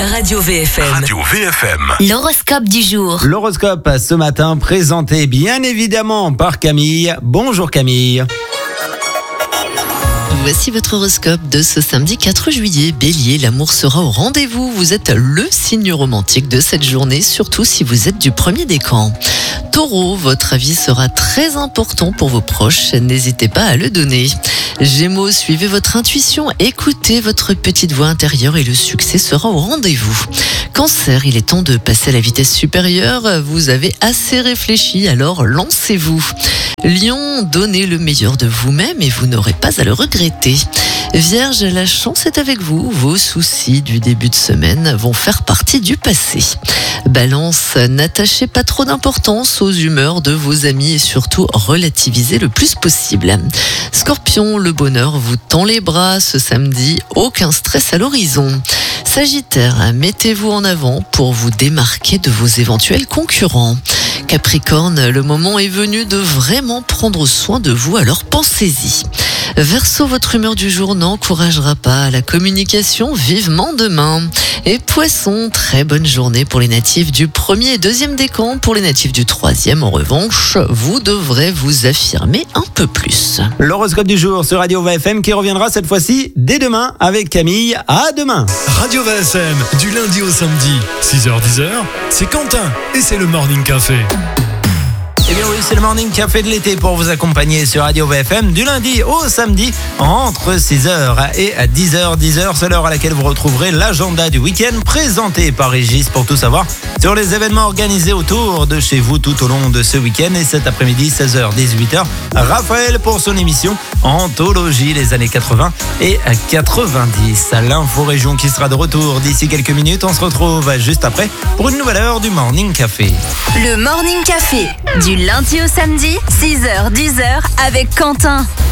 Radio VFM. Radio VFM. L'horoscope du jour. L'horoscope ce matin présenté bien évidemment par Camille. Bonjour Camille. Voici votre horoscope de ce samedi 4 juillet. Bélier, l'amour sera au rendez-vous. Vous êtes le signe romantique de cette journée, surtout si vous êtes du premier décan. Taureau, votre avis sera très important pour vos proches. N'hésitez pas à le donner. Gémeaux, suivez votre intuition, écoutez votre petite voix intérieure et le succès sera au rendez-vous. Cancer, il est temps de passer à la vitesse supérieure. Vous avez assez réfléchi, alors lancez-vous. Lion, donnez le meilleur de vous-même et vous n'aurez pas à le regretter. Vierge, la chance est avec vous. Vos soucis du début de semaine vont faire partie du passé. Balance, n'attachez pas trop d'importance aux humeurs de vos amis et surtout relativisez le plus possible. Scorpion, le bonheur vous tend les bras ce samedi, aucun stress à l'horizon. Sagittaire, mettez-vous en avant pour vous démarquer de vos éventuels concurrents. Capricorne, le moment est venu de vraiment prendre soin de vous, alors pensez-y. Verseau, votre humeur du jour n'encouragera pas la communication vivement demain. Et Poisson, très bonne journée pour les natifs du premier et deuxième décan. Pour les natifs du troisième, en revanche, vous devrez vous affirmer un peu plus. L'horoscope du jour sur Radio VFM qui reviendra cette fois-ci dès demain avec Camille. À demain. Radio VFM, du lundi au samedi, 6h-10h, c'est Quentin et c'est le Morning Café. Eh bien oui, c'est le Morning Café de l'été pour vous accompagner sur Radio VFM du lundi au samedi entre 6h et 10h. 10h, c'est l'heure à laquelle vous retrouverez l'agenda du week-end présenté par Régis pour tout savoir sur les événements organisés autour de chez vous tout au long de ce week-end. Et cet après-midi, 16h, 18h, Raphaël pour son émission Anthologie les années 80 et 90. L'info-région qui sera de retour d'ici quelques minutes. On se retrouve juste après pour une nouvelle heure du Morning Café. Le Morning Café, du lundi au samedi, 6h-10h avec Quentin.